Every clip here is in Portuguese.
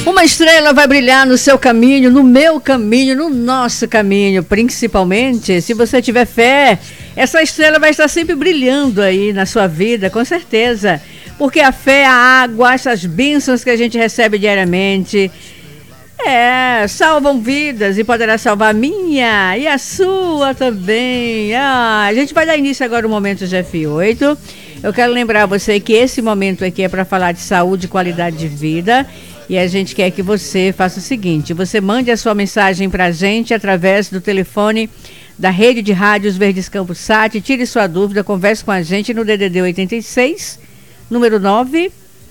Uma estrela vai brilhar no seu caminho, no meu caminho, no nosso caminho, principalmente se você tiver fé. Essa estrela vai estar sempre brilhando aí na sua vida, com certeza. Porque a fé, a água, essas bênçãos que a gente recebe diariamente, salvam vidas e poderá salvar a minha e a sua também. A gente vai dar início agora ao Momento GF8. Eu quero lembrar você que esse momento aqui é para falar de saúde e qualidade de vida. E a gente quer que você faça o seguinte: você mande a sua mensagem para a gente através do telefone da Rede de Rádios Verdes Campos Sat. Tire sua dúvida, converse com a gente no DDD 86, número 9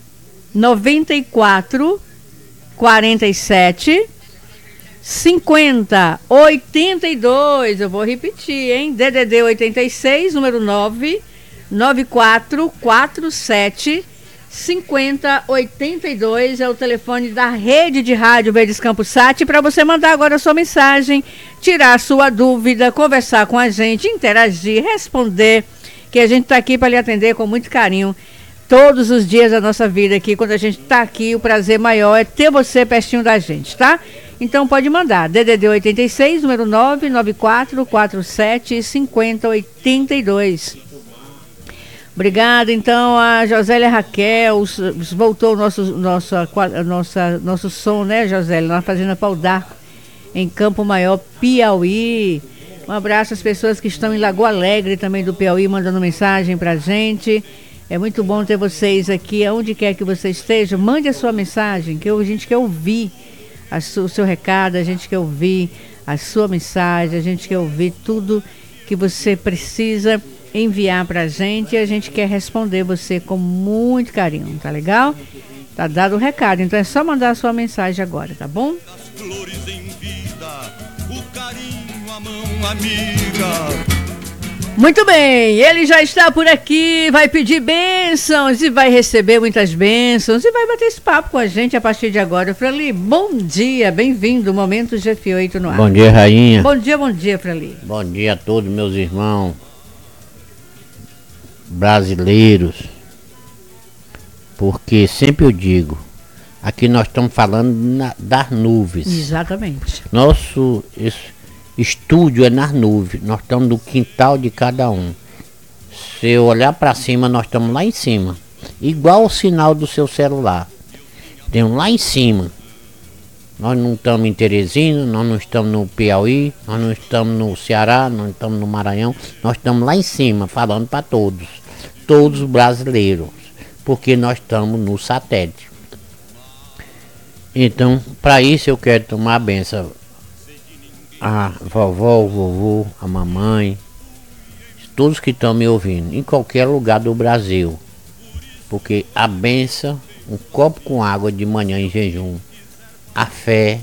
94 47 50 82. Eu vou repetir, hein? DDD 86, número 9 94 47 5082 é o telefone da Rede de Rádio Verdes Campos Sat para você mandar agora a sua mensagem, tirar a sua dúvida, conversar com a gente, interagir, responder, que a gente está aqui para lhe atender com muito carinho todos os dias da nossa vida aqui. Quando a gente está aqui, o prazer maior é ter você pertinho da gente, tá? Então pode mandar, DDD 86, número 994 47 50 82. Obrigada, então, a Josélia Raquel, voltou o nosso som, né, Josélia, na Fazenda Pau d'Arco, em Campo Maior, Piauí. Um abraço às pessoas que estão em Lagoa Alegre, também do Piauí, mandando mensagem pra gente. É muito bom ter vocês aqui, aonde quer que você esteja, mande a sua mensagem, que a gente quer ouvir o seu recado, a gente quer ouvir a sua mensagem, a gente quer ouvir tudo que você precisa enviar pra gente e a gente quer responder você com muito carinho, tá legal? Tá dado o recado, então é só mandar a sua mensagem agora, tá bom? As flores em vida, o carinho, a mão amiga. Muito bem, ele já está por aqui, vai pedir bênçãos e vai receber muitas bênçãos e vai bater esse papo com a gente a partir de agora. Frali, bom dia, bem-vindo, Momento GF8 no ar. Bom dia, Rainha. Bom dia, Frali. Bom dia a todos meus irmãos brasileiros, porque sempre eu digo, aqui nós estamos falando das nuvens. Exatamente. Nosso estúdio é nas nuvens, nós estamos no quintal de cada um. Se eu olhar para cima, nós estamos lá em cima, igual o sinal do seu celular, tem lá em cima. Nós não estamos em Teresina, nós não estamos no Piauí, nós não estamos no Ceará, nós não estamos no Maranhão, nós estamos lá em cima falando para todos os brasileiros, porque nós estamos no satélite. Então, para isso eu quero tomar a benção a vovó, o vovô, a mamãe, todos que estão me ouvindo, em qualquer lugar do Brasil, porque a benção, um copo com água de manhã em jejum, a fé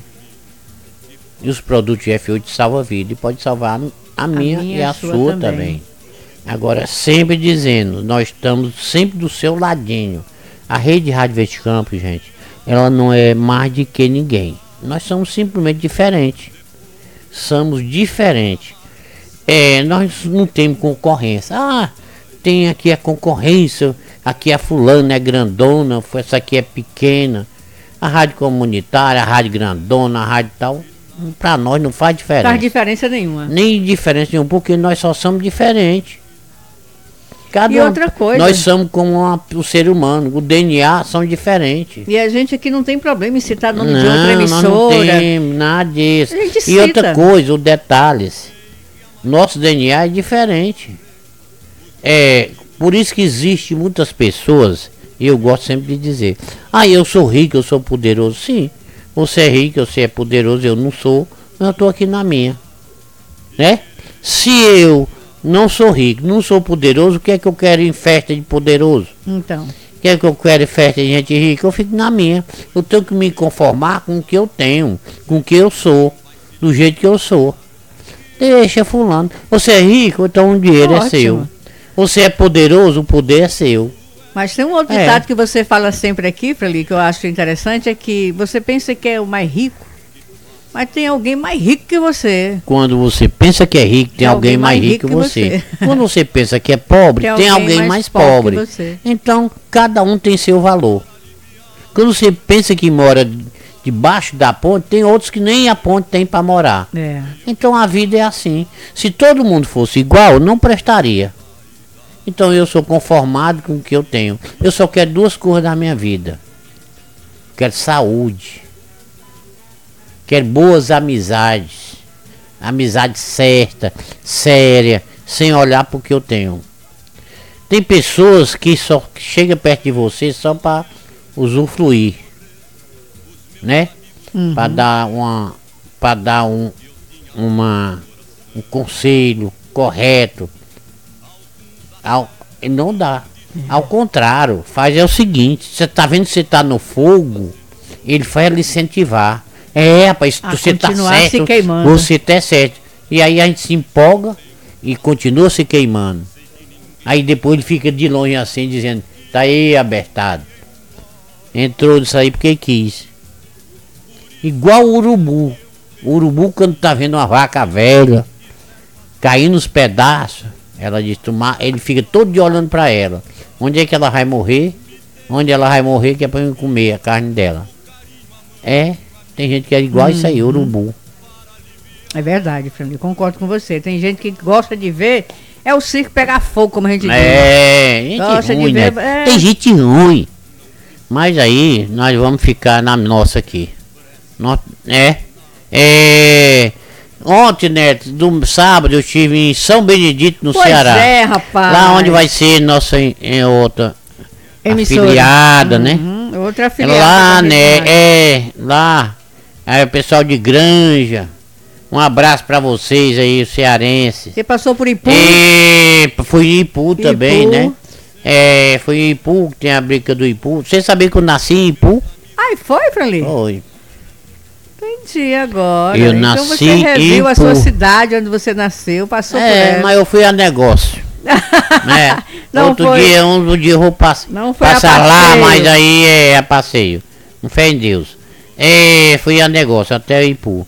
e os produtos GF8 salvam a vida e pode salvar a minha e a sua também. Agora, sempre dizendo, nós estamos sempre do seu ladinho. A Rede Rádio Verdes Campos, gente, ela não é mais de que ninguém. Nós somos simplesmente diferentes. Somos diferentes. Nós não temos concorrência. Tem aqui a concorrência, aqui a fulana é grandona, essa aqui é pequena. A rádio comunitária, a rádio grandona, a rádio tal, pra nós não faz diferença. Não faz diferença nenhuma. Nem diferença nenhuma, porque nós só somos diferentes. E outra coisa, nós somos como o ser humano, o DNA são diferentes. E a gente aqui não tem problema em citar nome de outra emissora. Não tem nada disso. A gente e cita. Outra coisa, o detalhes, nosso DNA é diferente. Por isso que existe muitas pessoas. E eu gosto sempre de dizer, eu sou rico, eu sou poderoso. Sim, você é rico, você é poderoso, eu não sou, eu estou aqui na minha, né? Se eu não sou rico, não sou poderoso, o que é que eu quero em festa de poderoso? Então, o que é que eu quero em festa de gente rica? Eu fico na minha, eu tenho que me conformar com o que eu tenho, com o que eu sou, do jeito que eu sou. Deixa fulano, você é rico, então o dinheiro é seu. Você é poderoso, o poder é seu. Mas tem um outro ditado que você fala sempre aqui, Frali, que eu acho interessante, é que você pensa que é o mais rico, mas tem alguém mais rico que você. Quando você pensa que é rico, tem alguém mais rico que você. Quando você pensa que é pobre, tem alguém mais pobre. Que você. Então, cada um tem seu valor. Quando você pensa que mora debaixo da ponte, tem outros que nem a ponte tem para morar. É. Então a vida é assim. Se todo mundo fosse igual, não prestaria. Então eu sou conformado com o que eu tenho. Eu só quero duas coisas da minha vida. Quero saúde. Quero boas amizades. Amizade certa, séria, sem olhar para o que eu tenho. Tem pessoas que só chegam perto de você só para usufruir, né? Para dar um conselho correto. Não dá. Ao contrário, faz é o seguinte: você tá vendo que você tá no fogo, ele vai lhe incentivar. Rapaz, você tá certo, se queimando. você tá certo. E aí a gente se empolga e continua se queimando. Aí depois ele fica de longe assim, dizendo: tá aí, abertado. Entrou nisso aí porque quis. Igual o urubu. O urubu, quando tá vendo uma vaca velha caindo nos pedaços, ela diz: ele fica todo dia olhando pra ela. Onde é que ela vai morrer? Onde ela vai morrer que é pra eu comer a carne dela. Tem gente que é igual isso aí, urubu. É verdade, Franley, concordo com você. Tem gente que gosta de ver o circo pegar fogo, como a gente diz. Gente gosta ruim, de ver, né? Tem gente ruim. Mas aí nós vamos ficar na nossa aqui. Ontem, né, do sábado, eu estive em São Benedito, no Ceará. Rapaz. Lá onde vai ser nossa outra emissora. Afiliada, né? Outra afiliada. Lá, né? Lá. Aí o pessoal de Granja. Um abraço pra vocês aí, os cearenses. Você passou por Ipu? Fui em Ipu também, né? Fui em Ipu, tem a briga do Ipu. Você sabia que eu nasci em Ipu? Ai, foi, Franley? Foi. Entendi agora. Eu então nasci você reviu em a sua Ipu. cidade onde você nasceu, passou por ela. Mas eu fui a negócio. Não outro foi. dia eu vou Não foi passar a lá, passeio. mas aí é a passeio. Não fé em Deus. Fui a negócio até Ipu.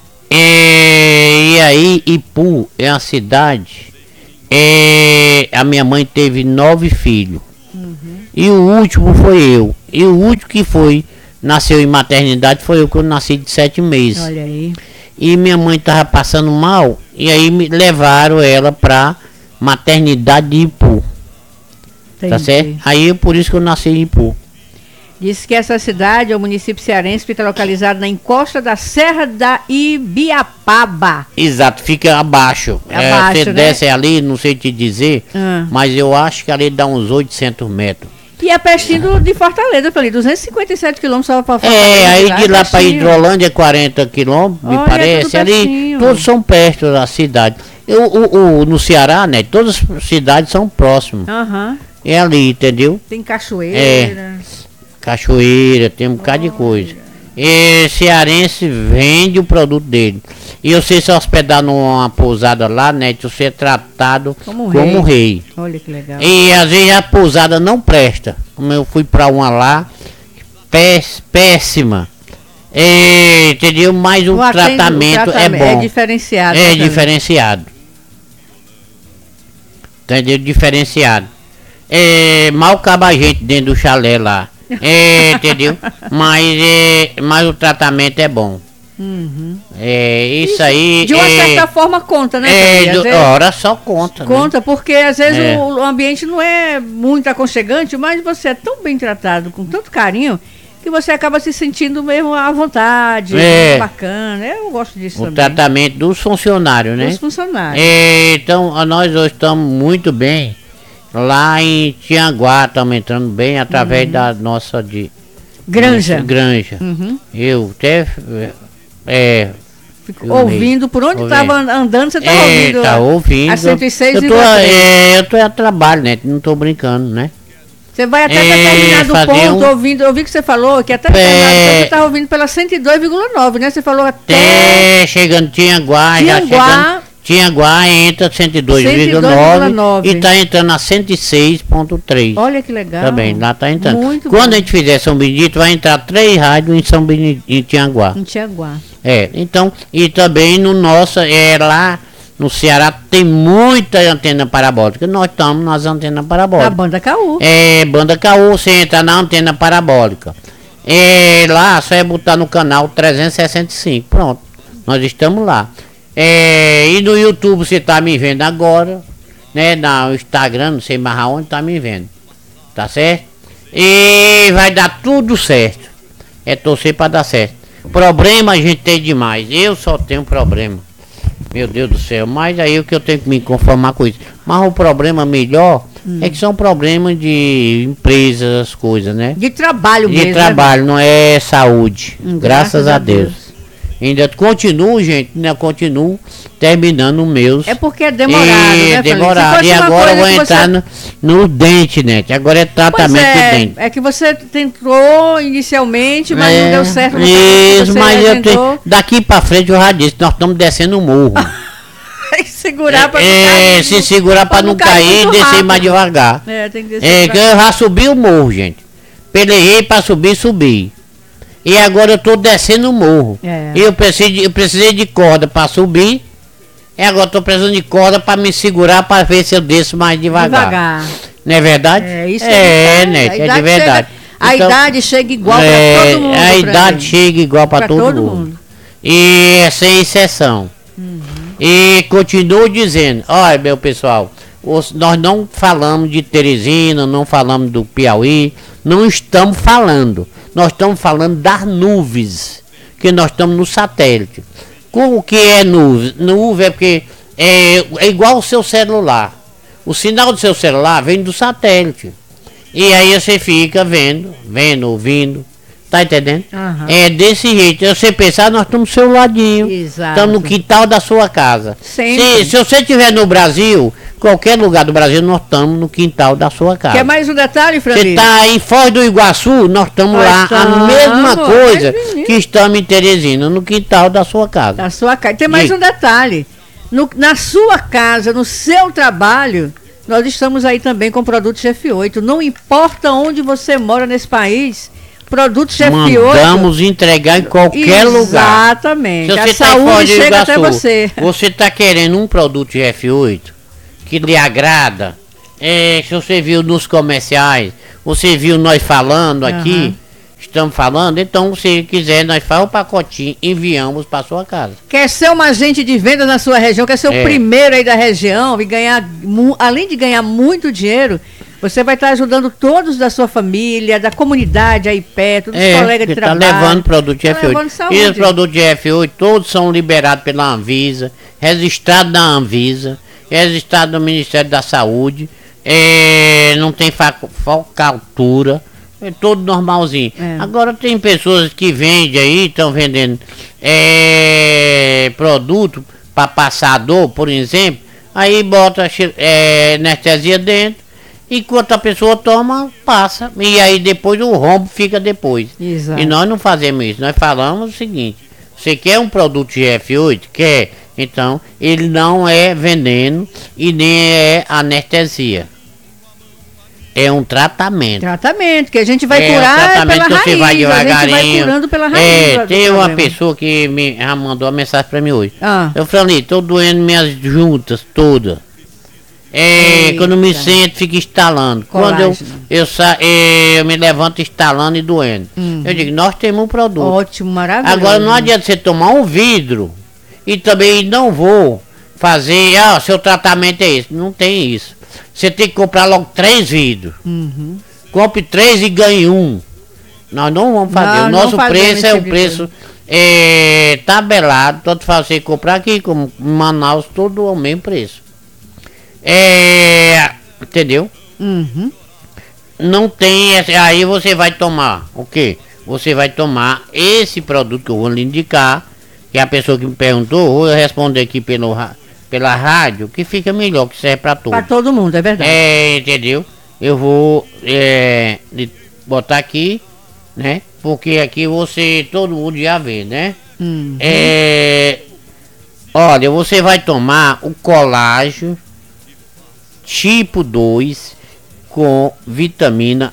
E aí Ipu é uma cidade. A minha mãe teve 9 filhos. E o último foi eu. E o último que nasceu em maternidade foi eu, que eu nasci de 7 meses. Olha aí. E minha mãe tava passando mal. E aí me levaram ela pra maternidade de Ipu. Entendi. Tá certo? Aí por isso que eu nasci em Ipu. Diz que essa cidade é o município cearense que está localizado na encosta da Serra da Ibiapaba. Exato, fica abaixo. Abaixo, Você né? desce ali, não sei te dizer, mas eu acho que ali dá uns 800 metros. E é pertinho de Fortaleza, eu falei, 257 quilômetros só para Fortaleza. Aí de lá para pertinho. Hidrolândia é 40 quilômetros, me Olha, parece. tudo Ali pertinho. todos são perto da cidade. No Ceará, né? Todas as cidades são próximas. Aham. É ali, entendeu? Tem cachoeira. Cachoeira, tem um bocado de coisa. E cearense vende o produto dele. E você se hospedar numa pousada lá, né? Você é tratado como rei. Olha que legal. E às vezes a pousada não presta. Como eu fui pra uma lá, péssima. Entendeu? Mas o tratamento é bom. É diferenciado. É diferenciado. Entendeu? Diferenciado. Mal cabe a gente dentro do chalé lá. Entendeu? Mas o tratamento é bom. Isso aí. De uma certa forma conta, né? Ora só conta. Conta, né? porque às vezes o ambiente não é muito aconchegante, mas você é tão bem tratado, com tanto carinho, que você acaba se sentindo mesmo à vontade, muito bacana. Eu gosto disso também. O tratamento dos funcionários, né? Dos funcionários. Então, nós hoje estamos muito bem. Lá em Tianguá estamos entrando bem através da nossa Granja. Granja. Eu até ouvindo, por onde estava andando, você estava ouvindo? Tá ouvindo. A 106 eu tô a trabalho, né? Não tô brincando, né? Você vai até determinado ponto, ouvi que você falou, que até determinado ponto você estava ouvindo pela 102,9, né? Você falou até... chegando Tianguá, já chegando... Tianguá entra 102,9 e está entrando a 106,3. Olha que legal. Também, lá está entrando. Muito Quando bom. a gente fizer São Benedito, vai entrar 3 rádios em São Benedito, em Tianguá. Em Tianguá. Então, e também no nosso, lá no Ceará tem muita antena parabólica. Nós estamos nas antenas parabólicas. Da banda Caú. Banda Caú, você entra na antena parabólica. Lá só é botar no canal 365. Pronto, nós estamos lá. E no YouTube você tá me vendo agora, né? No Instagram, não sei mais aonde, tá me vendo. Tá certo? E vai dar tudo certo. É torcer pra dar certo. Problema a gente tem demais. Eu só tenho problema. Meu Deus do céu. Mas aí o que eu tenho que me conformar com isso. Mas o problema melhor é que são problemas de empresas, as coisas, né? De trabalho mesmo. De trabalho, não é saúde. Graças a Deus. Ainda continuo, gente, ainda continuo terminando os meus. É porque é demorado, né? É demorado. E agora eu vou entrar no dente, né? Agora é tratamento de dente. É que você tentou inicialmente, mas não deu certo. Isso, mas eu tenho, daqui pra frente eu já disse, nós estamos descendo o morro. Tem que segurar pra não cair. Se segurar pra não cair e descer mais devagar. Tem que descer. Eu já subi o morro, gente. Pelejei pra subir. E agora eu tô descendo o morro. Eu precisei de corda para subir. E agora tô precisando de corda para me segurar para ver se eu desço mais devagar. Não é verdade? Isso né? É de verdade. A idade chega igual para todo mundo. A idade chega igual para todo mundo. E é sem exceção. E continuo dizendo, olha meu pessoal, nós não falamos de Teresina, não falamos do Piauí, não estamos falando. Nós estamos falando das nuvens, que nós estamos no satélite. Com o que é nuvem? Nuvem é porque é igual o seu celular. O sinal do seu celular vem do satélite. E aí você fica vendo, ouvindo. Tá entendendo? É desse jeito. Você pensar, nós estamos do seu ladinho. Exato. Estamos no quintal da sua casa. Se você estiver no Brasil, qualquer lugar do Brasil, nós estamos no quintal da sua casa. Quer mais um detalhe, Francisco? Você está em Foz do Iguaçu, nós estamos lá, a mesma coisa que estamos em Teresina, no quintal da sua casa. Da sua casa. Tem mais um detalhe. Na sua casa, no seu trabalho, nós estamos aí também com produtos F8. Não importa onde você mora nesse país, produtos F8. Mandamos entregar em qualquer lugar. Exatamente. Se você a saúde chega Iguaçu, até você. Você está querendo um produto de F8 que lhe agrada? Se você viu nos comerciais, você viu nós falando aqui, estamos falando, então se quiser, nós faz o pacotinho, enviamos para sua casa. Quer ser um agente de venda na sua região, quer ser o primeiro aí da região e ganhar, além de ganhar muito dinheiro, você vai estar ajudando todos da sua família, da comunidade aí perto, dos colegas de trabalho. Está levando produto de F8. E os produtos de F8 todos são liberados pela Anvisa, registrados na Anvisa, registrados no Ministério da Saúde, não tem falcatrua, é todo normalzinho. Agora tem pessoas que vendem aí, estão vendendo produto para passar dor, por exemplo, aí bota anestesia dentro. Enquanto a pessoa toma, passa. E aí depois o rombo fica depois. Exato. E nós não fazemos isso. Nós falamos o seguinte: você quer um produto de F8? Quer? Então, ele não é veneno e nem é anestesia. É um tratamento. Tratamento, que a gente vai curar pela raiz. Você vai devagarinho. A gente vai curando pela raiz. Tem uma pessoa que já mandou uma mensagem para mim hoje. Eu falei, tô doendo minhas juntas todas. Quando me sento, fica instalando. Colágeno. Quando eu me levanto instalando e doendo. Eu digo, nós temos um produto. Ótimo, maravilhoso. Agora não adianta você tomar um vidro e também não vou fazer, seu tratamento é esse. Não tem isso. Você tem que comprar logo 3 vidros. Compre 3 e ganhe 1. Nós não vamos fazer. O nosso preço é um preço tabelado. Tanto faz você comprar aqui como em Manaus, todo o mesmo preço. Entendeu? Não tem. Aí você vai tomar o quê? Você vai tomar esse produto que eu vou lhe indicar. Que a pessoa que me perguntou, vou responder aqui pela rádio, que fica melhor, que serve para todos. Para todo mundo, é verdade. Entendeu? Eu vou botar aqui, né? Porque aqui todo mundo já vê, né? Olha, você vai tomar o colágeno tipo 2 com vitamina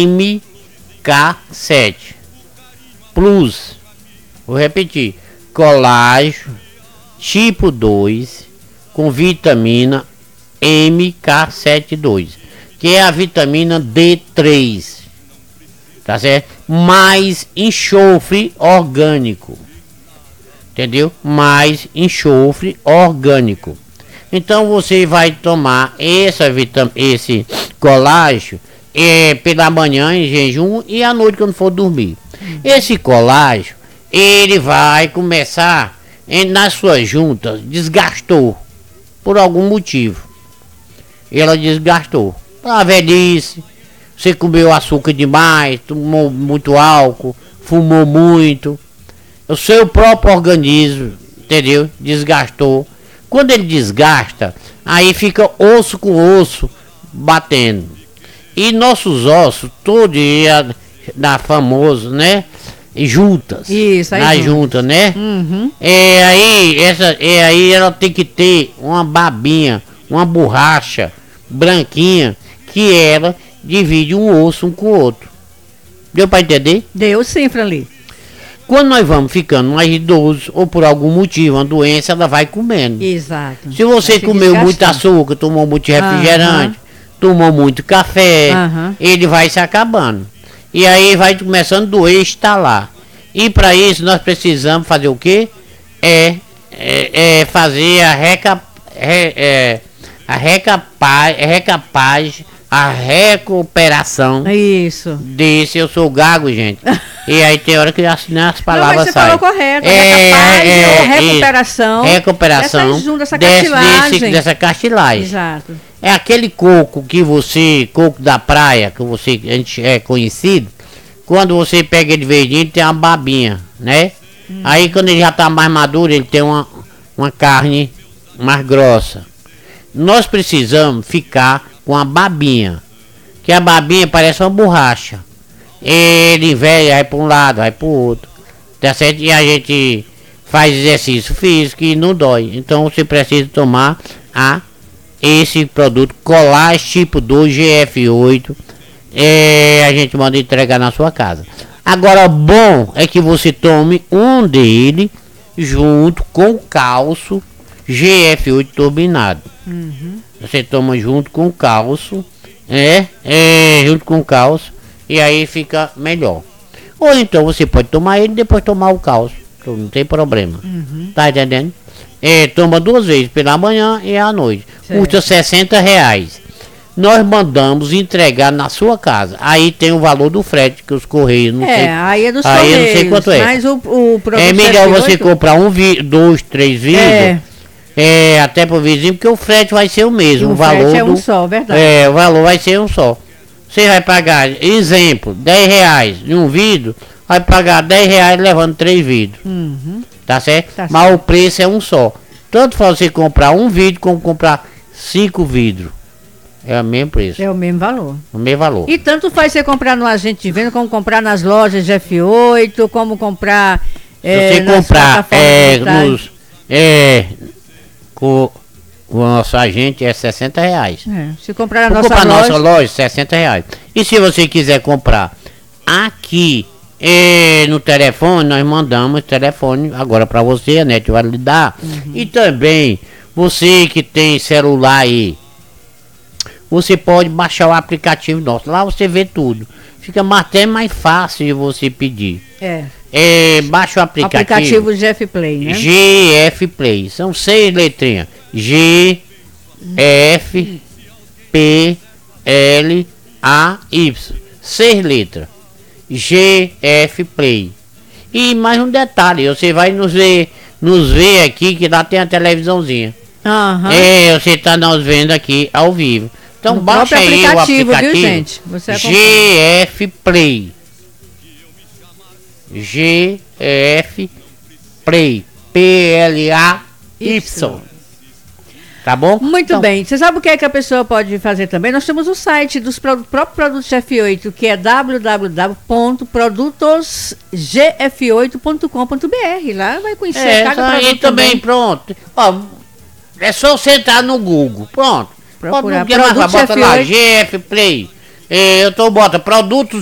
MK7 Plus. Vou repetir, colágeno tipo 2 com vitamina MK72, que é a vitamina D3. tá certo? Mais enxofre orgânico, entendeu? Mais enxofre orgânico. Então você vai tomar esse colágeno pela manhã em jejum e à noite quando for dormir. Esse colágeno, ele vai começar nas suas juntas, desgastou por algum motivo. Ela desgastou. A velhice, você comeu açúcar demais, tomou muito álcool, fumou muito. O seu próprio organismo, entendeu? Desgastou. Quando ele desgasta, aí fica osso com osso batendo. E nossos ossos, todos, da famoso, né? Juntas. Isso, aí. Na junta, né? Uhum. Aí ela tem que ter uma babinha, uma borracha branquinha, que ela divide um osso um com o outro. Deu pra entender? Deu sim, Franli. Quando nós vamos ficando mais idosos, ou por algum motivo, uma doença, ela vai comendo. Exato. Se você comeu muito açúcar, tomou muito refrigerante, tomou muito café, ele vai se acabando. E aí vai começando a doer, estalar. E para isso nós precisamos fazer o quê? Fazer a recuperação. Isso. Desse, eu sou gago, gente. E aí tem hora que as palavras não, mas você saem. falou correto. Recuperação. Recuperação dessa cartilagem. Exato. É aquele coco coco da praia, que a gente é conhecido. Quando você pega ele verdinho, ele tem uma babinha, né? Aí quando ele já tá mais maduro, ele tem uma carne mais grossa. Nós precisamos ficar com a babinha, que a babinha parece uma borracha. Ele velho, vai para um lado, vai para o outro, tá certo? E a gente faz exercício físico e não dói. Então você precisa tomar esse produto Colágeno tipo 2 GF8. A gente manda entregar na sua casa. Agora, bom é que você tome um dele junto com o cálcio GF8 turbinado. Você toma junto com o cálcio, junto com o cálcio, e aí fica melhor. Ou então você pode tomar ele e depois tomar o cálcio, não tem problema. Tá entendendo? Toma 2 vezes, pela manhã e à noite. Certo. Custa R$60. Nós mandamos entregar na sua casa. Aí tem o valor do frete, que os correios não sei. Aí é dos correios. Aí eu não sei quanto é. Mas o é melhor você comprar 2, 3 vidros. Até pro vizinho, porque o frete vai ser o mesmo. O valor é um só, verdade. O valor vai ser um só. Você vai pagar, exemplo, R$10 de um vidro, vai pagar R$10 levando 3 vidros. Tá certo? Mas certo. O preço é um só. Tanto faz você comprar um vidro como comprar 5 vidros. É o mesmo preço. É o mesmo valor. O mesmo valor. E tanto faz você comprar no agente de venda, como comprar nas lojas de F8, como comprar. Se você comprar com o nosso agente é R$60. Se comprar na nossa loja, R$60. E se você quiser comprar aqui no telefone, nós mandamos o telefone agora para você, a NET vai lhe dar. E também, você que tem celular aí, você pode baixar o aplicativo nosso. Lá você vê tudo. Fica até mais fácil de você pedir. Baixa o aplicativo GF Play, né? GF Play. São 6 letrinhas. G, F, P, L, A, Y. 6 letras. GF Play. E mais um detalhe, você vai nos ver aqui, que lá tem a televisãozinha. Você está nos vendo aqui ao vivo. Então no baixa aí o aplicativo, viu, gente? GF Play. GF Play. PLAY. Tá bom? Muito então, bem. Você sabe o que é que a pessoa pode fazer também? Nós temos o site dos próprios produtos F8, que é www.produtosgf8.com.br. Lá vai conhecer cada produto aí também. Pronto. Ó, é só você entrar no Google. Pronto. Procurar bota lá, GF Play. Bota produtos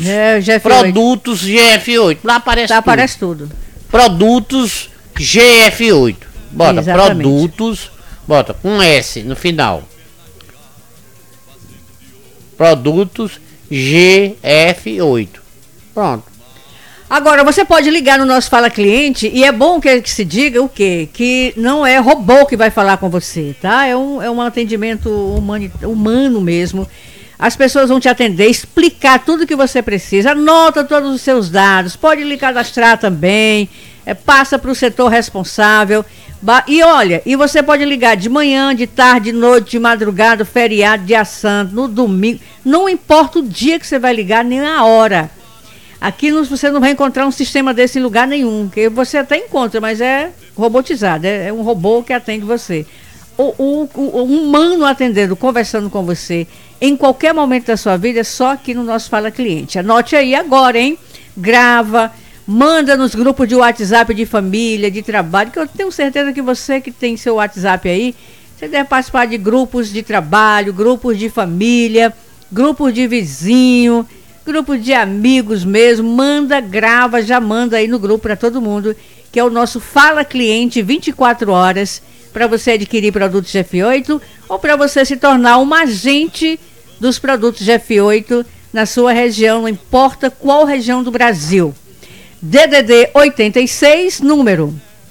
GF8. Lá aparece tudo. Produtos GF8. Bota produtos, bota um S no final. Produtos GF8. Pronto. Agora, você pode ligar no nosso Fala Cliente e é bom que se diga o quê? Que não é robô que vai falar com você, tá? É um atendimento humano mesmo. As pessoas vão te atender, explicar tudo que você precisa, anota todos os seus dados, pode lhe cadastrar também, passa para o setor responsável. E olha, e você pode ligar de manhã, de tarde, de noite, de madrugada, feriado, dia santo, no domingo, não importa o dia que você vai ligar, nem a hora. Aqui você não vai encontrar um sistema desse em lugar nenhum, que você até encontra, mas é robotizado, é um robô que atende você. O humano atendendo, conversando com você, em qualquer momento da sua vida, é só aqui no nosso Fala Cliente. Anote aí agora, hein? Grava, manda nos grupos de WhatsApp de família, de trabalho, que eu tenho certeza que você que tem seu WhatsApp aí, você deve participar de grupos de trabalho, grupos de família, grupos de vizinho, grupos de amigos mesmo. Manda, grava, já manda aí no grupo para todo mundo, que é o nosso Fala Cliente 24 horas, para você adquirir produtos F8 ou para você se tornar um agente dos produtos F8 na sua região, não importa qual região do Brasil. DDD 86, número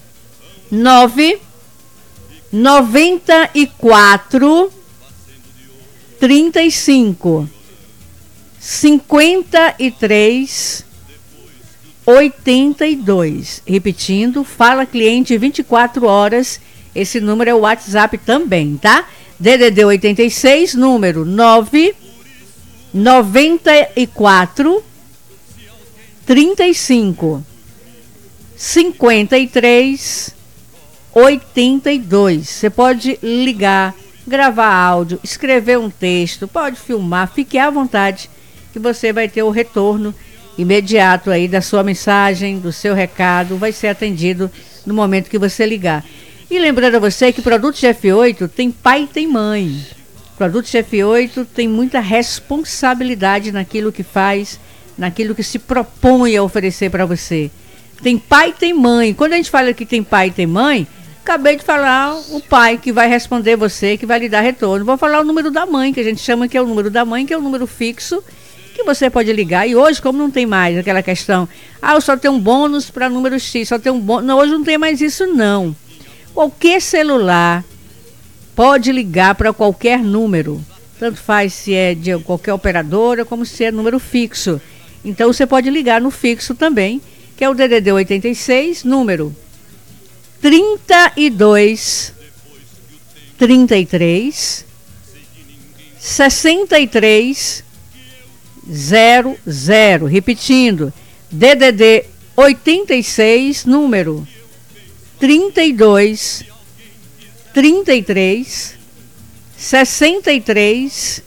994 35 53 82. Repetindo, Fala Cliente 24 horas. Esse número é o WhatsApp também, tá? DDD 86, número 994 35 53 82. Você pode ligar, gravar áudio, escrever um texto, pode filmar, fique à vontade, que você vai ter o retorno imediato aí da sua mensagem, do seu recado, vai ser atendido no momento que você ligar. E lembrando a você que Produtos F8 tem pai e tem mãe. Produtos F8 tem muita responsabilidade naquilo que faz, naquilo que se propõe a oferecer para você. Tem pai e tem mãe. Quando a gente fala que tem pai e tem mãe, acabei de falar o pai que vai responder você, que vai lhe dar retorno. Vou falar o número da mãe, que a gente chama que é o número da mãe, que é o número fixo, que você pode ligar. E hoje, como não tem mais aquela questão, eu só tenho um bônus para número X, só tem um bônus. Não, hoje não tem mais isso, não. Qualquer celular pode ligar para qualquer número. Tanto faz se é de qualquer operadora, como se é número fixo. Então, você pode ligar no fixo também, que é o DDD 86, número 32 33 63 00. Repetindo, DDD 86, número 32 33 63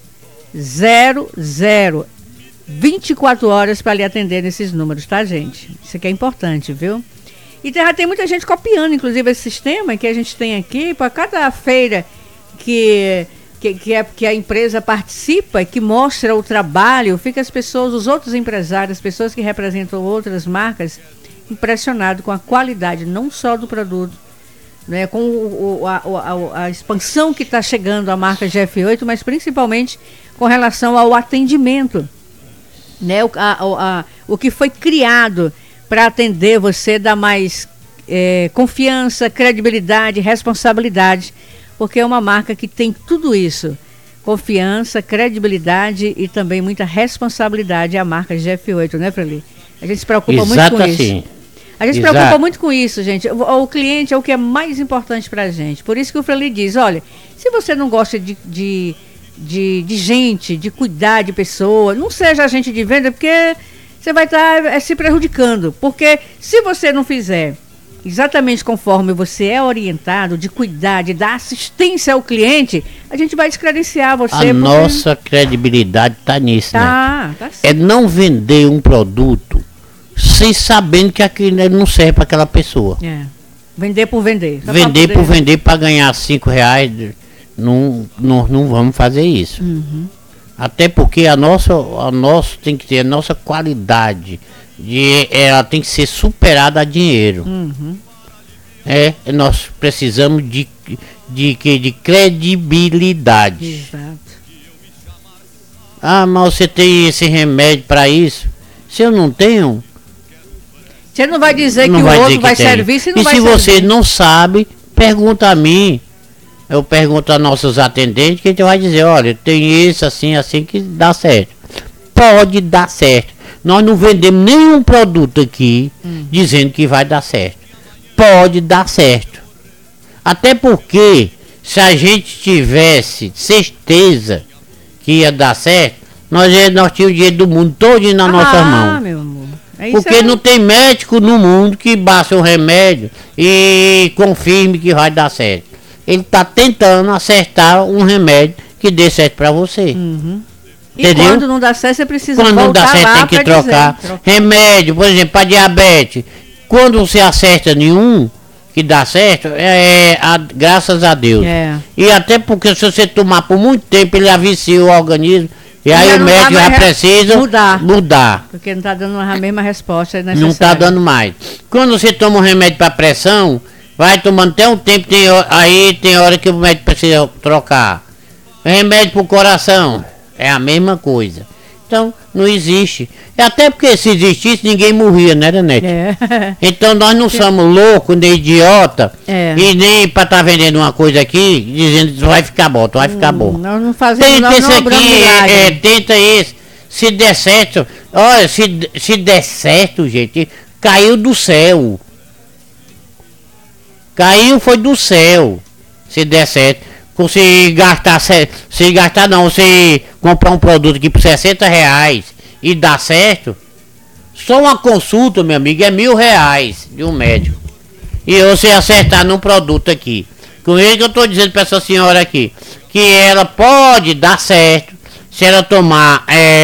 00. 24 horas para lhe atender nesses números, tá, gente? Isso aqui é importante, viu? E já tem muita gente copiando, inclusive, esse sistema que a gente tem aqui. Para cada feira que a empresa participa, que mostra o trabalho, fica as pessoas, os outros empresários, as pessoas que representam outras marcas, impressionados com a qualidade, não só do produto, né, com a expansão que está chegando a marca GF8, mas principalmente com relação ao atendimento, né, o que foi criado para atender você, dar mais confiança, credibilidade, responsabilidade, porque é uma marca que tem tudo isso: confiança, credibilidade e também muita responsabilidade. É a marca GF8, né, Freli? A gente se preocupa muito com isso. A gente se preocupa muito com isso, gente. O cliente é o que é mais importante para a gente. Por isso que o Freli diz: olha, se você não gosta de gente, de cuidar de pessoa, não seja agente de venda, porque você vai estar se prejudicando. Porque se você não fizer exatamente conforme você é orientado, de cuidar, de dar assistência ao cliente, a gente vai descredenciar você. Nossa credibilidade está nisso, né? Tá sim. É não vender um produto sem sabendo que aquilo não serve para aquela pessoa. Vender por vender. Vender por vender para ganhar R$5. Não vamos fazer isso. Uhum. Até porque a nossa tem que ter a nossa qualidade. Ela tem que ser superada a dinheiro. Uhum. Nós precisamos de credibilidade. Exato. Mas você tem esse remédio para isso? Se eu não tenho... Você não vai dizer não que vai o dizer outro vai tem. servir se não E vai se servir. você não sabe, pergunta a mim. Eu pergunto a nossos atendentes, que a gente vai dizer, olha, tem isso, assim, assim, que dá certo. Pode dar certo. Nós não vendemos nenhum produto aqui dizendo que vai dar certo. Pode dar certo. Até porque, se a gente tivesse certeza que ia dar certo, nós tínhamos o dinheiro do mundo todo nas nossas mãos. Meu amor. Porque não tem médico no mundo que baixe um remédio e confirme que vai dar certo. Ele está tentando acertar um remédio que dê certo para você. E Entendeu? quando não dá certo, você precisa Quando voltar não dá certo, lá tem que pra trocar. dizer. Remédio, por exemplo, para diabetes. Quando você acerta nenhum que dá certo, graças a Deus. É. E até porque se você tomar por muito tempo, ele avicia o organismo. E aí Já o não médico dá já mais precisa mudar. Porque não está dando a mesma resposta necessária. Não está dando mais. Quando você toma um remédio para pressão, vai tomando até um tempo, aí tem hora que o médico precisa trocar. Remédio para o coração, é a mesma coisa. Então, não existe. Até porque se existisse, ninguém morria, né, Danete? É. Então nós não somos loucos, nem idiota, e nem para estar vendendo uma coisa aqui, dizendo que vai ficar bom, vai ficar bom. Nós não fazemos, Tenta nós esse não obramos milagre. aqui, tenta esse. Se der certo, olha, se der certo, gente, caiu do céu. Caiu foi do céu. Se der certo. Se gastar não, se comprar um produto aqui por R$60 e dar certo, só uma consulta, meu amigo, é R$1.000 de um médico. E você acertar num produto aqui. Com ele que eu estou dizendo para essa senhora aqui, que ela pode dar certo se ela tomar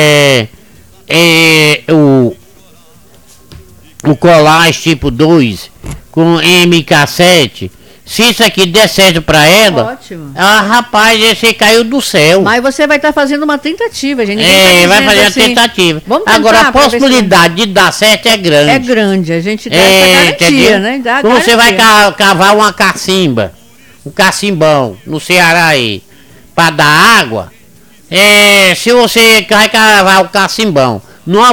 o Colage tipo 2 com MK7. Se isso aqui der certo pra ela, Ótimo. Rapaz, você caiu do céu. Mas você vai estar fazendo uma tentativa, gente. Vai fazer a tentativa. Vamos tentar agora a pra ver possibilidade de dar certo é grande. É grande, a gente dá essa garantia, entendeu? né? Dá Quando você vai garantia. cavar uma cacimba, um cacimbão no Ceará aí, pra dar água, se você vai cavar o cacimbão numa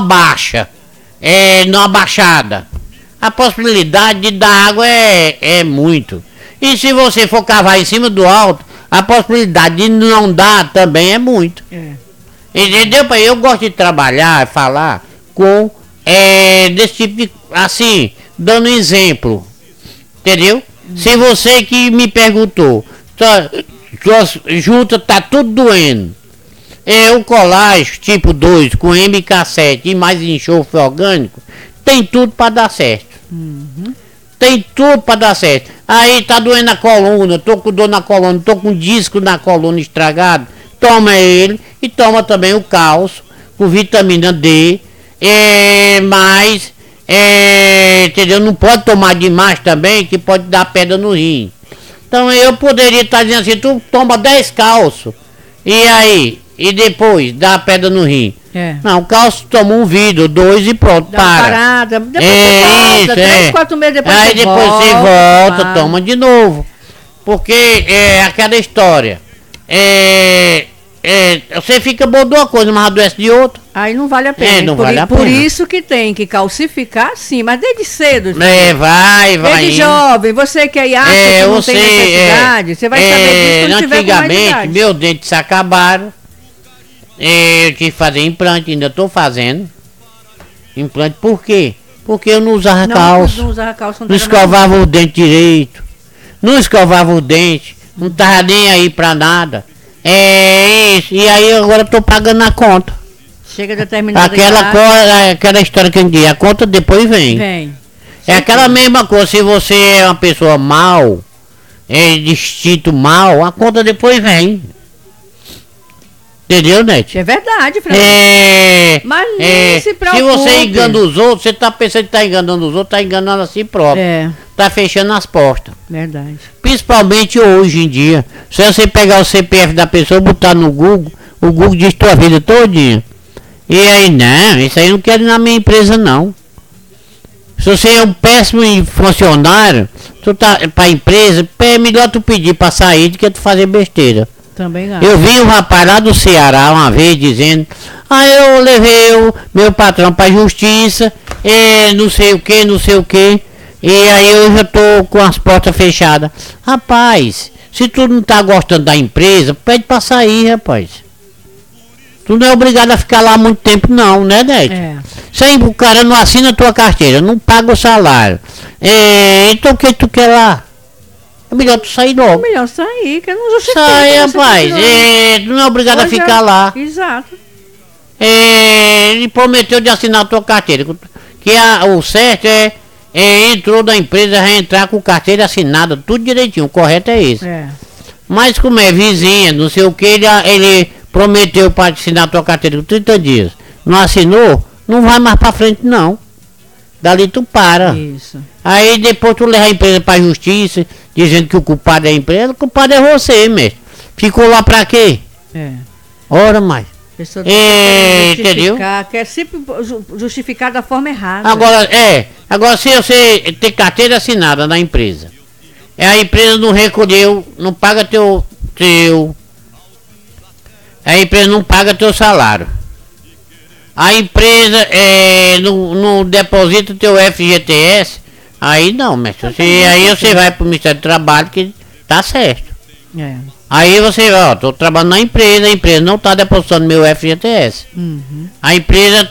baixada, a possibilidade de dar água é muito. E se você for cavar em cima do alto, a possibilidade de não dar também é muito. Entendeu? Eu gosto de trabalhar, falar com desse tipo de, assim, dando exemplo. Entendeu? Se você que me perguntou, suas juntas tá tudo doendo. O Colage tipo 2 com MK7 e mais enxofre orgânico, tem tudo para dar certo. Tem tudo para dar certo. Aí tá doendo a coluna, tô com dor na coluna, tô com disco na coluna estragado. Toma ele e toma também o cálcio com vitamina D. Entendeu? Não pode tomar demais também, que pode dar pedra no rim. Então eu poderia estar dizendo assim, tu toma 10 cálcio. E aí? E depois dá pedra no rim. Não, o cálcio toma um vidro, 2 e pronto, dá uma parada. Depois você volta, 3, 4 meses depois aí você depois volta. você volta, toma de novo. Porque aquela história. Você fica bom de uma coisa, mas adoece de outra. Aí não vale a pena. Não vale a pena. Por isso que tem que calcificar, sim, mas desde cedo. Vai. Desde jovem, você que aí acha que não tem necessidade, você vai saber disso quando tiver com mais antigamente, idade. meus dentes se acabaram. Eu tive que fazer implante, ainda estou fazendo. Implante por quê? Porque eu não usava calça. Não usava calça, Não escovava o dente direito. Não escovava o dente. Não tava nem aí pra nada. Isso. E aí agora eu tô pagando a conta. Chega determinada Aquela história que a gente diz, a conta depois vem. É aquela mesma coisa, se você é uma pessoa mal, de instinto mal, a conta depois vem. Entendeu, Nete? É verdade, Fran. Mas nem se preocupe. Se você engana os outros, você tá pensando que tá enganando os outros, tá enganando a si próprio. Tá fechando as portas. Verdade. Principalmente hoje em dia. Se você pegar o CPF da pessoa e botar no Google, o Google diz tua vida todinha. E aí, não, isso aí eu não quero ir na minha empresa, não. Se você é um péssimo funcionário, tu tá pra empresa, é melhor tu pedir pra sair do que tu fazer besteira. Também acho. Eu vi um rapaz lá do Ceará uma vez dizendo, eu levei o meu patrão pra justiça, não sei o que, não sei o que, e aí eu já tô com as portas fechadas. Rapaz, se tu não tá gostando da empresa, pede pra sair, rapaz. Tu não é obrigado a ficar lá muito tempo não, né, Neto? Se aí o cara não assina a tua carteira, não paga o salário, então o que tu quer lá? É melhor tu sair logo. É melhor sair, que não justifica. Sai, rapaz. Tu não é obrigado a ficar lá. Exato. Ele prometeu de assinar a tua carteira. Que o certo entrou da empresa, vai entrar com carteira assinada, tudo direitinho. O correto é esse. Mas como é vizinha, não sei o que, ele prometeu para assinar a tua carteira com 30 dias. Não assinou, não vai mais pra frente não. Dali tu para. Isso. Aí depois tu leva a empresa pra justiça, dizendo que o culpado é a empresa, o culpado é você, mestre. Ficou lá pra quê? Ora, mais. Pessoa quer entendeu? Quer sempre justificar da forma errada. Agora se você tem carteira assinada na empresa, a empresa não recolheu, não paga a empresa não paga teu salário. A empresa não deposita teu FGTS, aí não, mestre. Aí você vai pro Ministério do Trabalho que tá certo. Aí você, tô trabalhando na empresa, a empresa não tá depositando meu FGTS. A empresa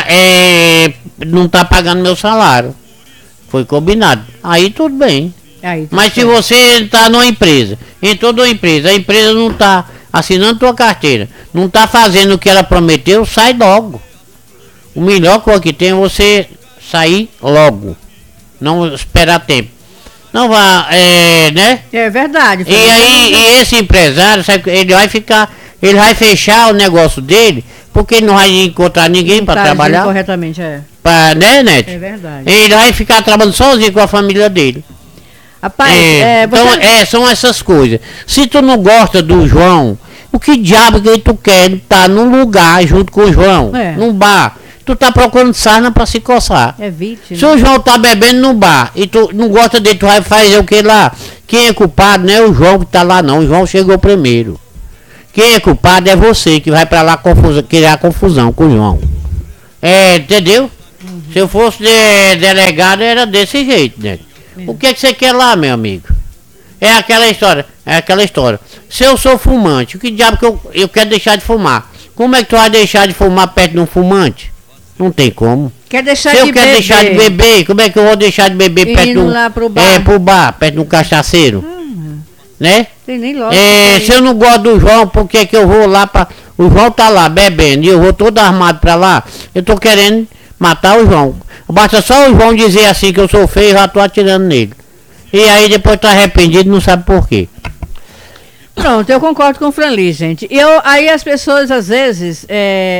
não tá pagando meu salário. Foi combinado. Aí tudo bem. Mas se você tá numa empresa, entrou numa empresa, a empresa não tá assinando tua carteira, não tá fazendo o que ela prometeu, sai logo. O melhor coisa que tem é você sair logo. Não esperar tempo. Não vá, né? É verdade. E aí, esse empresário, sabe, ele vai fechar o negócio dele, porque ele não vai encontrar ninguém para trabalhar. Corretamente, né, Neto? É verdade. Ele vai ficar trabalhando sozinho com a família dele. Rapaz, então, são essas coisas. Se tu não gosta do João, o que diabo que tu quer estar num lugar junto com o João? Num bar. Tu tá procurando sarna pra se coçar. É vítima. Se o João tá bebendo no bar e tu não gosta dele, tu vai fazer o que lá? Quem é culpado não é o João que tá lá não, o João chegou primeiro. Quem é culpado é você que vai pra lá criar confusão com o João. Entendeu? Se eu fosse delegado era desse jeito, né? O que você quer lá, meu amigo? É aquela história. Se eu sou fumante, o que diabo que eu quero deixar de fumar? Como é que tu vai deixar de fumar perto de um fumante? Não tem como. Quer deixar Se eu quero deixar de beber, como é que eu vou deixar de beber perto de um... lá pro bar. Pro bar, perto de um cachaceiro. Né? Tem nem lógica. Se eu não gosto do João, por que eu vou lá pra... O João tá lá bebendo e eu vou todo armado pra lá? Eu tô querendo matar o João. Basta só o João dizer assim que eu sou feio, já tô atirando nele. E aí depois tá arrependido, não sabe por quê. Pronto, eu concordo com o Franli, gente. Aí as pessoas às vezes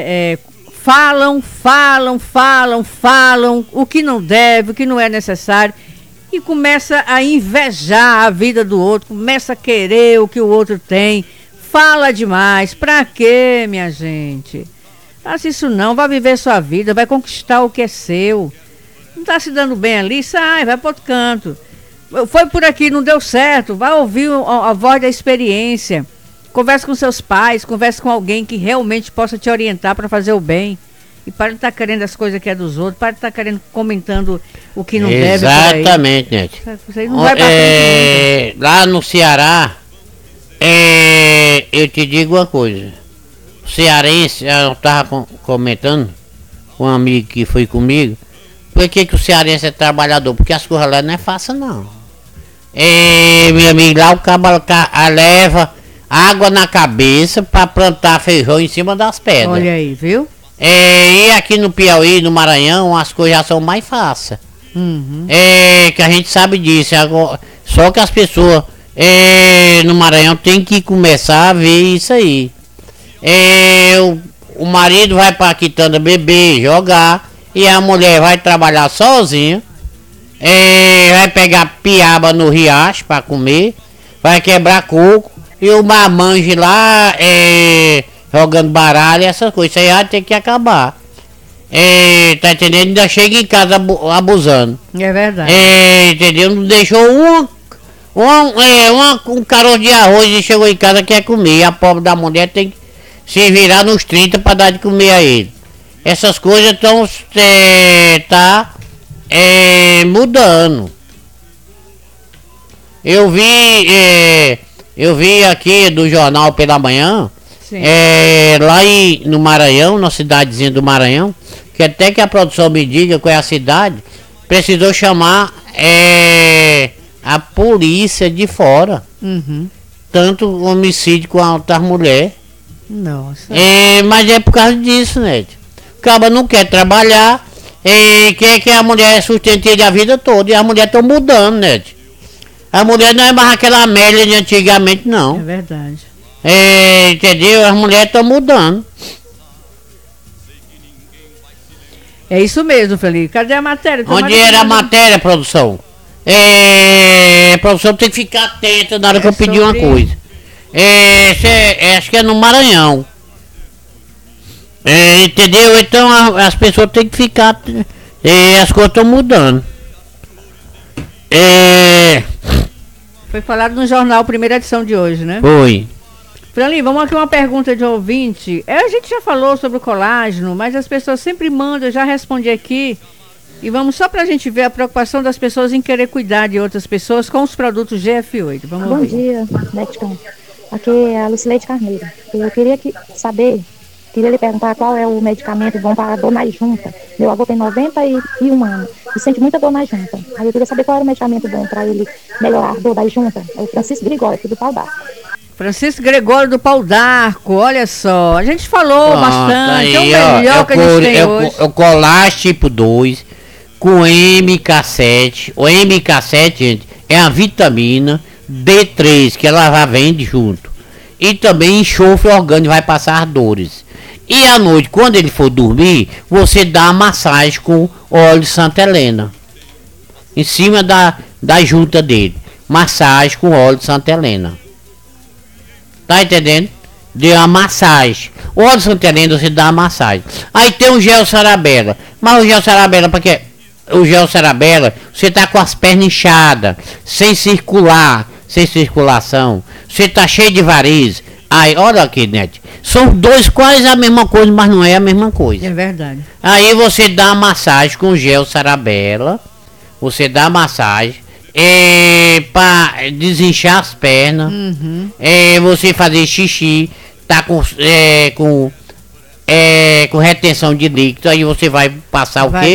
falam o que não deve, o que não é necessário e começa a invejar a vida do outro, começa a querer o que o outro tem, fala demais. Pra quê, minha gente? Faça isso não, vai viver sua vida, vai conquistar o que é seu. Não tá se dando bem ali, sai, vai pro outro canto. Foi por aqui, não deu certo, vai ouvir a voz da experiência. Converse com seus pais, converse com alguém que realmente possa te orientar para fazer o bem. E para de estar querendo as coisas que é dos outros, para de estar querendo comentando o que não deve. Exatamente, Neto. Você não vai pra frente. Lá no Ceará, eu te digo uma coisa. O cearense, eu estava comentando com um amigo que foi comigo, por que o cearense é trabalhador? Porque as coisas lá não é fácil não. Meu amigo, lá o cabra leva água na cabeça para plantar feijão em cima das pedras. Olha aí, viu? E aqui no Piauí, no Maranhão, as coisas já são mais fáceis. Que a gente sabe disso. Agora, só que as pessoas no Maranhão tem que começar a ver isso aí. O marido vai para a quitanda beber, jogar, e a mulher vai trabalhar sozinha. Vai pegar piaba no riacho para comer, vai quebrar coco, e o marmanjo lá jogando baralho, essas coisas. Isso aí vai ter que acabar. Tá entendendo? Ainda chega em casa abusando. É verdade. Entendeu? Não deixou Um caroço de arroz e chegou em casa quer comer. A pobre da mulher tem que se virar nos 30 para dar de comer a ele. Essas coisas estão mudando. Eu vi aqui do jornal pela manhã, lá no Maranhão, na cidadezinha do Maranhão, que até que a produção me diga qual é a cidade, precisou chamar a polícia de fora. Uhum. Tanto homicídio com a outra mulher. Nossa. Mas é por causa disso, né? O cara não quer trabalhar, quer que a mulher sustente ele a vida toda, e as mulheres estão mudando, né? A mulher não é mais aquela Amélia de antigamente, não. É verdade. Entendeu? As mulheres estão mudando. É isso mesmo, Felipe. Cadê a matéria? Onde era a matéria, produção? A produção tem que ficar atenta na hora que eu pedir uma coisa. Acho que é no Maranhão. Entendeu? Então as pessoas têm que ficar. As coisas estão mudando. Foi falado no jornal, primeira edição de hoje, né? Foi. Franlin, vamos aqui uma pergunta de ouvinte. A gente já falou sobre o colágeno, mas as pessoas sempre mandam, eu já respondi aqui. E vamos só pra gente ver a preocupação das pessoas em querer cuidar de outras pessoas com os produtos GF8. Vamos Bom ver. dia, médico. Aqui é a Lucileide Carneiro. Eu queria queria lhe perguntar qual é o medicamento bom para a dor nas juntas. Meu avô tem 91 anos e sente muita dor nas juntas. Aí eu queria saber qual era o medicamento bom para ele melhorar a dor das juntas. É o Francisco Gregório, aqui do Pau d'Arco. Francisco Gregório do Pau d'Arco, olha só. A gente falou bastante, é o melhor que a gente tem hoje. O Colage tipo 2 com MK7. O MK7, gente, é a vitamina D3 que ela já vende junto. E também enxofre orgânico, vai passar dores. E à noite, quando ele for dormir, você dá a massagem com óleo de Santa Helena em cima da junta dele. Massagem com óleo de Santa Helena. Tá entendendo? Deu a massagem. O óleo de Santa Helena você dá a massagem. Aí tem o gel Sarabela. Mas o gel Sarabela, porque o gel Sarabela, você tá com as pernas inchadas, sem circulação, você tá cheio de varizes. Aí, olha aqui, Net, são dois quase a mesma coisa, mas não é a mesma coisa. É verdade. Aí você dá a massagem com gel Sarabela, você dá a massagem, para desinchar as pernas, você fazer xixi, tá com retenção de líquido, aí você vai passar o quê?